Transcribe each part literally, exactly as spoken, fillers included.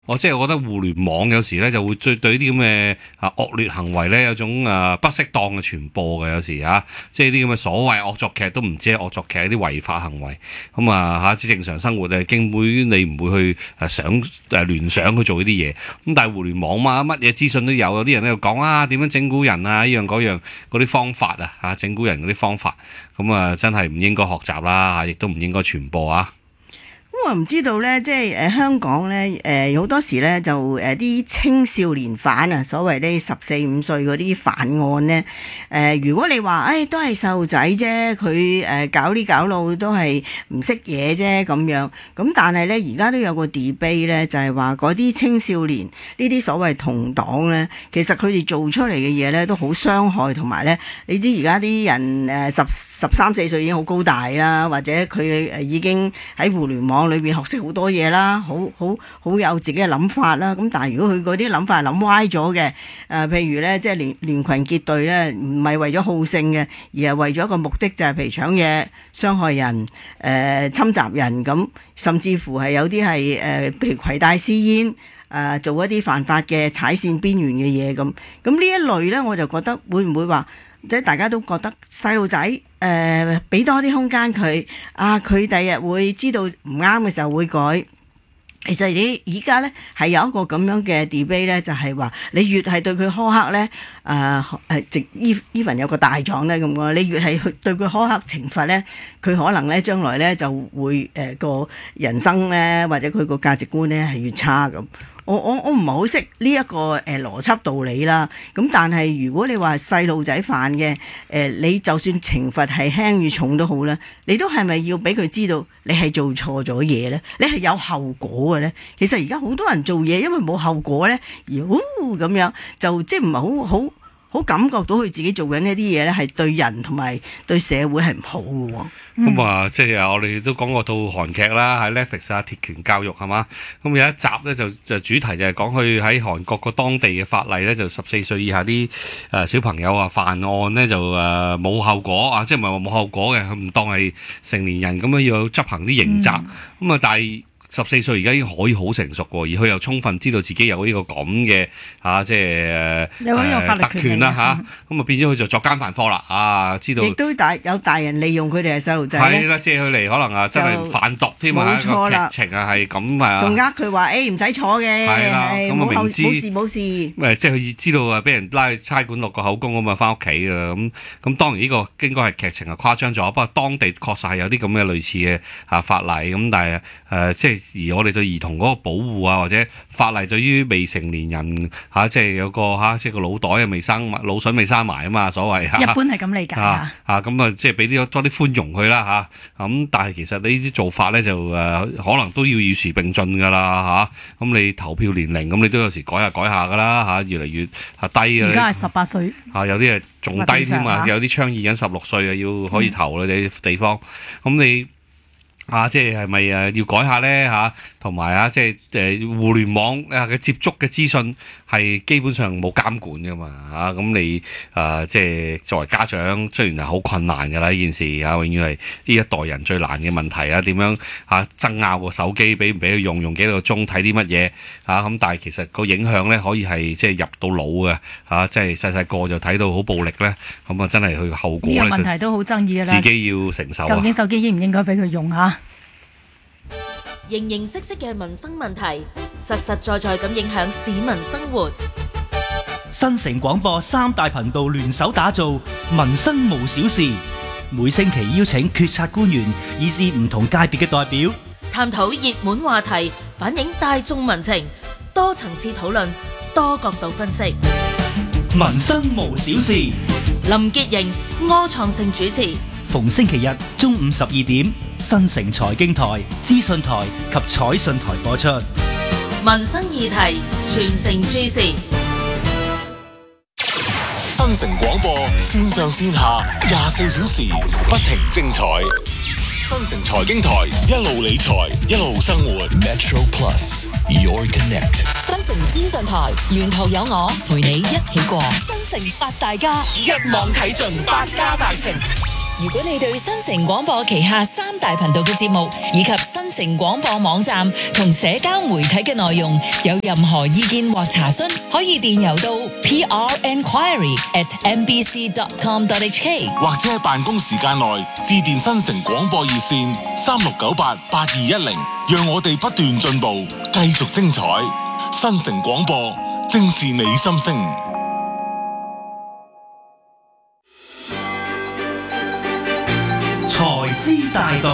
我即係我覺得互聯網有時咧就會對對啲咁嘅啊惡劣行為咧有種啊不適當嘅傳播嘅，有時啊，即係啲咁嘅所謂惡作劇都唔知係惡作劇，啲違法行為咁啊嚇，即正常生活誒經會你唔會去誒想誒聯想去做呢啲嘢，咁但係互聯網嘛，乜嘢資訊都有，有啲人喺度講啊點樣整蠱人啊，呢樣嗰樣嗰啲方法啊嚇，整蠱人嗰啲方法，咁啊真係唔應該學習啦嚇，亦都唔應該傳播啊。 咁我唔知道咧，即係誒、呃、香港咧誒好多時咧就誒啲、呃、青少年犯啊，所謂呢十四五歲嗰啲犯案咧，誒、呃、如果你話誒、哎、都係細路仔啫，佢誒、呃、搞呢搞路都係唔識嘢啫咁樣，咁但係咧而家都有個 debate 咧，就係話嗰啲青少年呢啲所謂同黨咧，其實佢哋做出嚟嘅嘢咧都好傷害，同埋咧你知而家啲人誒、呃、十十三四歲已經好高大啦，或者佢誒已經喺互聯網裏邊學識好多嘢啦，好好好有自己嘅諗法啦。咁但係如果佢嗰啲諗法係諗歪咗嘅，誒、呃、譬如咧，即係聯聯群結隊咧，唔係為咗好勝嘅，而係為咗一個目的，就係譬如搶嘢、傷害人、誒、呃、侵襲人咁，甚至乎係有啲係誒譬如攜帶私煙，誒、呃、做一啲犯法嘅踩線邊緣嘅嘢咁。咁呢一類咧，我就覺得會唔會話？即係大家都覺得細路仔誒俾多啲空間佢啊，佢第日會知道唔啱嘅時候會改。其實你而家咧係有一個咁樣嘅 debate 咧，就係話你越係對佢苛刻咧，誒誒直 even 有個大狀咧咁講，你越係去對佢苛刻懲罰咧，佢可能咧將來咧就會誒個、呃、人生咧或者佢個價值觀咧係越差咁。我我我唔係好識呢一個誒邏輯道理啦，咁但係如果你話細路仔犯嘅誒，你就算懲罰係輕與重都好啦，你都係咪要俾佢知道你係做錯咗嘢咧？你係有後果嘅咧？其實而家好多人做嘢，因為冇後果咧，而咁、哦、樣就即係唔係好好好感覺到佢自己做緊呢啲嘢咧，係對人同埋對社會係唔好嘅喎。 咁啊、嗯，即係我哋都講過套韓劇啦，喺 Netflix 啊，《鐵拳教育》係嘛？咁有一集咧就就主題就係講佢喺韓國個當地嘅法例咧，就十四歲以下啲誒小朋友啊犯案咧就誒冇後果啊，即係唔係話冇後果嘅，佢唔當係成年人咁樣要執行啲刑責。咁啊、嗯，但係十四歲而家已經可以好成熟喎，而佢又充分知道自己有呢個咁嘅嚇，即係有呢個法律特權啦嚇，咁啊變咗佢就作奸犯科啦啊！知道亦都大有大人利用佢哋係細路仔咧，係啦，借佢嚟可能啊真係販毒添啊！冇錯啦，劇情啊係咁啊，仲呃佢話誒唔使坐嘅，係啦，咁啊明知冇事冇事，誒即係佢知道啊，俾人拉去差館落個口供啊嘛，翻屋企㗎啦咁咁。當然呢個應該係劇情啊誇張咗，不過當地確實係有啲咁嘅類似嘅啊法例咁，但係誒即係。而我哋對兒童嗰個保護啊，或者法例對於未成年人嚇、啊，即係有個嚇、啊，即係個腦袋啊未生埋，腦筍未生埋啊嘛，所謂嚇。一般係咁理解啊。嚇咁啊，即係俾啲多啲寬容佢啦嚇。咁、啊、但係其實呢啲做法咧就誒、呃，可能都要與時並進㗎啦嚇。咁、啊、你投票年齡咁，你都有時改下改下㗎啦嚇，越嚟越係低啊。而家係十八歲。嚇有啲係仲低添啊，有啲倡議緊十六歲啊，要可以投啦啲地方。咁、嗯、你。啊，即係係咪誒要改下咧嚇？同埋啊，即係誒互聯網啊嘅接觸嘅資訊係基本上冇監管噶嘛嚇。咁你誒即係作為家長，雖然係好困難㗎啦呢件事嚇，永遠係呢一代人最難嘅問題啊。點樣嚇爭拗個手機，俾唔俾佢用，用幾多個鐘睇啲乜嘢嚇？咁但係其實個影響咧可以係即係入到腦嘅嚇，即係細細個就睇到好暴力咧，咁啊真係佢後果咧，呢個問題都好爭議㗎啦，自己要承受啊。究竟手機應唔應該俾佢用嚇？ 形形色色嘅民生問題，實實在在咁影響市民生活。 新城廣播三大頻道聯手打造民生無小事，每星期邀請決策官員以至唔同界別嘅代表， 探討熱門話題，反映大眾民情，多層次討論，多角度分析。 民生無小事， 林潔瑩、柯創盛主持。 逢星期日中午十二點，新城財經台、資訊台及彩訊台播出。 民生議題，全城注視。 新城廣播線上線下廿四小時不停精彩。新城財經台一路理財一路生活。Metro Plus Your Connect。 新城資訊台沿途有我陪你一起過。新城八大家一網睇盡百家大成。 如果你對新城廣播旗下三大頻道嘅節目以及新城廣播網站同社交媒體嘅內容有任何意見或查詢，可以電郵到 p r enquiry at m b c dot com dot h k， 或者喺辦公時間內致電新城廣播熱線三六九八八二一零，讓我哋不斷進步，繼續精彩。新城廣播，正是你心聲。 財資大道，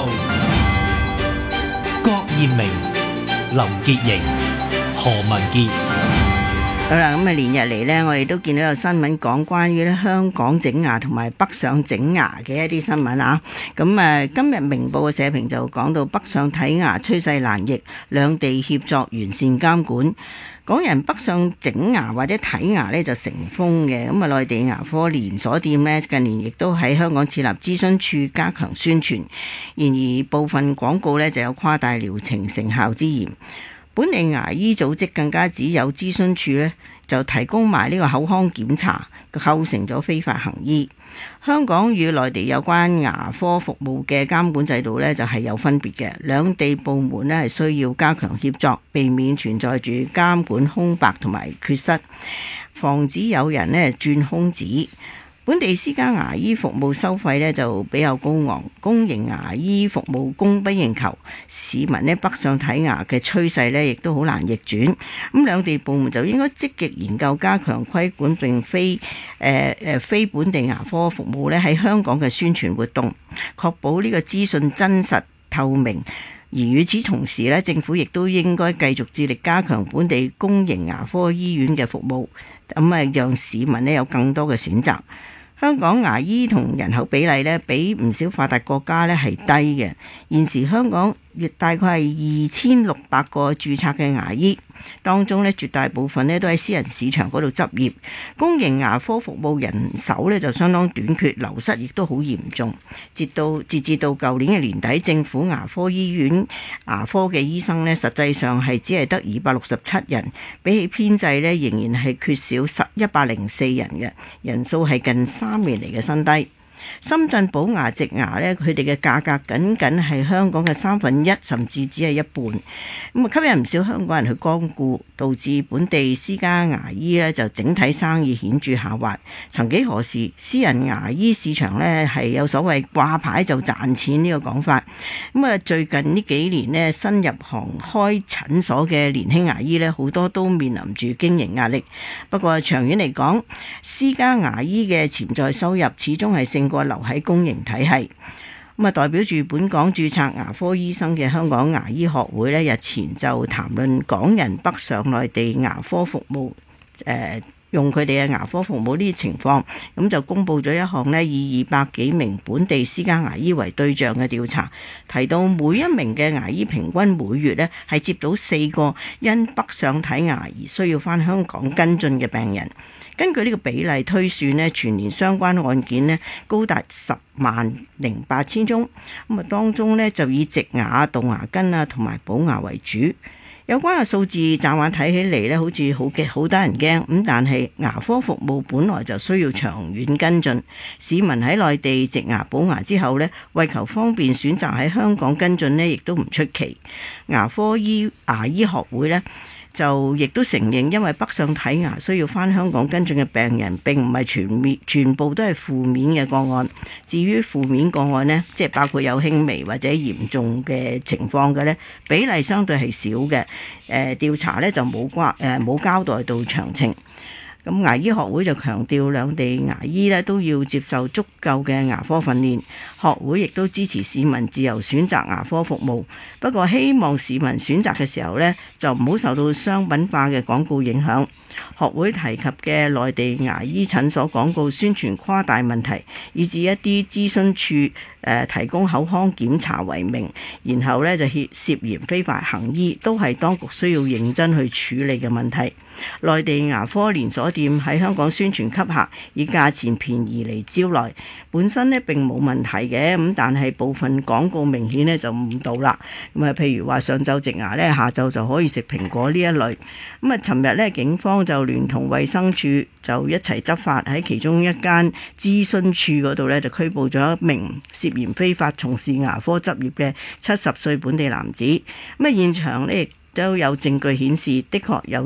郭艷明、林潔瑩、何文傑。 好啦，咁啊連日嚟呢，我哋都見到有新聞講關於咧香港整牙同埋北上整牙嘅一啲新聞啊。咁啊，今日明報嘅社評就講到北上睇牙趨勢難逆，兩地協作完善監管。港人北上整牙或者睇牙呢就成風嘅，咁啊內地牙科連鎖店呢近年亦都喺香港設立諮詢處加強宣傳，然而部分廣告呢就有誇大療程成效之嫌。本地牙醫組織更加只有諮詢處呢就提供埋呢個口腔檢查，構成咗非法行醫。香港與內地有關牙科服務嘅監管制度呢，就係有分別嘅，兩地部門呢係需要加強協作，避免存在住監管空白同埋缺失，防止有人呢鑽空子。本地私家牙醫服務收費呢就比較高昂，公營牙醫服務供不應求，市民呢北上睇牙嘅趨勢呢亦都好難逆轉。咁兩地部門就應該積極研究加強規管，並非誒誒、呃、非本地牙科服務呢喺香港嘅宣傳活動，確保呢個資訊真實透明。而與此同時呢，政府亦都應該繼續致力加強本地公營牙科醫院嘅服務，咁啊讓市民呢有更多嘅選擇。香港牙醫同人口比例咧，比唔少發達國家咧係低嘅。現時香港約大概係二千六百個註冊嘅牙醫，當中咧絕大部分咧都喺私人市場嗰度執業，公營牙科服務人手咧就相當短缺，流失亦都好嚴重。截到截至到舊年嘅年底，政府牙科醫院牙科嘅醫生咧，實際上係只係得二百六十七人，比起編制咧仍然係缺少十一百零四人嘅人數，係近三年嚟嘅新低。深圳補牙植牙咧，佢哋嘅價格僅僅係香港嘅三分一，甚至只係一半，咁啊吸引唔少香港人去光顧，導致本地私家牙醫咧就整體生意顯著下滑。曾幾何時，私人牙醫市場咧係有所謂掛牌就賺錢呢個講法。咁啊，最近呢幾年咧，新入行開診所嘅年輕牙醫咧，好多都面臨住經營壓力。不過長遠嚟講，私家牙醫嘅潛在收入始終係勝過留喺公營體系。咁啊，代表住本港註冊牙科醫生嘅香港牙醫學會咧，日前就談論港人北上內地牙科服務，誒、呃、用佢哋嘅牙科服務呢啲情況，咁就公布咗一項咧，以二百幾名本地私家牙醫為對象嘅調查，提到每一名嘅牙醫平均每月咧係接到四個因北上睇牙而需要返香港跟進嘅病人。根據呢個比例推算咧，全年相關案件咧高達十萬零八千宗。咁啊，當中咧就以植牙、動牙根啊同埋補牙為主。有關嘅數字乍眼睇起嚟咧，好似好嘅好得人驚咁，但係牙科服務本來就需要長遠跟進。市民喺內地植牙補牙之後咧，為求方便選擇喺香港跟進咧，亦都唔出奇。牙科醫牙醫學會咧，就亦都承認，因為北上睇牙需要返香港跟進嘅病人並唔係全面全部都係負面嘅個案。至於負面個案呢，即係包括有輕微或者嚴重嘅情況嘅呢，比例相對係少嘅。誒、呃、調查呢就冇關誒冇交代到詳情。咁牙醫學會就強調，兩地牙醫咧都要接受足夠嘅牙科訓練。學會亦都支持市民自由選擇牙科服務，不過希望市民選擇嘅時候咧，就唔好受到商品化嘅廣告影響。學會提及嘅內地牙醫診所廣告宣傳誇大問題，以至一啲諮詢處誒、呃、提供口腔檢查為名，然後咧就涉涉嫌非法行醫，都係當局需要認真去處理嘅問題。內地牙科連鎖店喺香港宣傳吸客，以價錢便宜嚟招來，本身呢並冇問題嘅，咁但係部分廣告明顯呢就誤導啦。咁啊，譬如話上晝植牙呢，下晝就可以食蘋果呢一類。咁啊，尋日呢警方就聯同衛生署就一齊執法，喺其中一間諮詢處嗰度呢，就拘捕咗一名涉嫌非法從事牙科執業嘅七十歲本地男子。咁啊，現場呢亦都有證據顯示，的確有